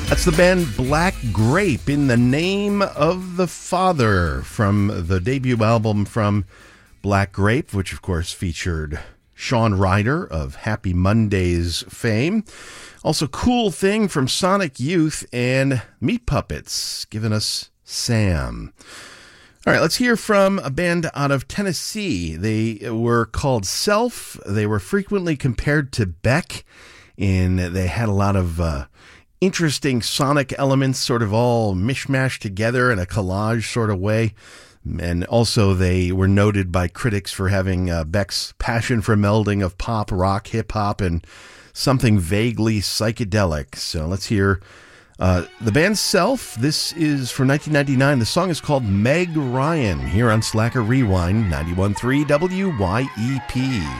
That's the band Black Grape, In the Name of the Father, from the debut album from Black Grape, which of course featured Shawn Ryder of Happy Mondays fame. Also, Cool Thing from Sonic Youth, and Meat Puppets giving us Sam. All right, let's hear from a band out of Tennessee. They were called Self. They were frequently compared to Beck, and they had a lot of interesting sonic elements, sort of all mishmashed together in a collage sort of way. And also they were noted by critics for having Beck's passion for melding of pop, rock, hip-hop, and something vaguely psychedelic. So let's hear the band Self. This is from 1999. The song is called Meg Ryan, here on Slacker Rewind, 91.3 WYEP.